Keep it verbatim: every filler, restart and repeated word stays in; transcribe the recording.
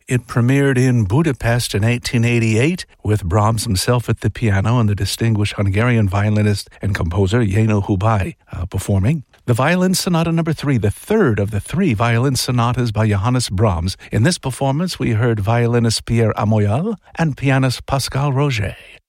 It premiered in Budapest in eighteen eighty-eight with Brahms himself at the piano and the distinguished Hungarian violinist and composer Jenő Hubay uh, performing. The Violin Sonata number three, the third of the three violin sonatas by Johannes Brahms. In this performance, we heard violinist Pierre Amoyal and pianist Pascal Roger.